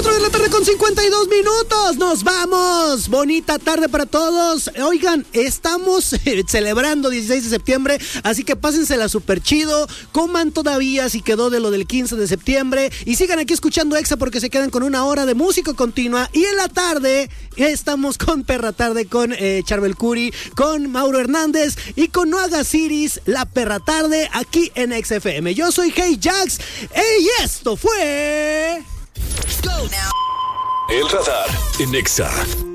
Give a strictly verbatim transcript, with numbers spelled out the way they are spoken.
cuatro de la tarde con cincuenta y dos minutos. Nos vamos. Bonita tarde para todos. Oigan, estamos eh, celebrando dieciséis de septiembre, así que pásensela súper chido. Coman todavía si quedó de lo del quince de septiembre. Y sigan aquí escuchando Exa porque se quedan con una hora de música continua. Y en la tarde estamos con Perra Tarde, con eh, Charbel Curi, con Mauro Hernández y con No Hagas Iris, la Perra Tarde, aquí en Exa F M. Yo soy Hey Jax. Y esto fue... El Radar en Exa.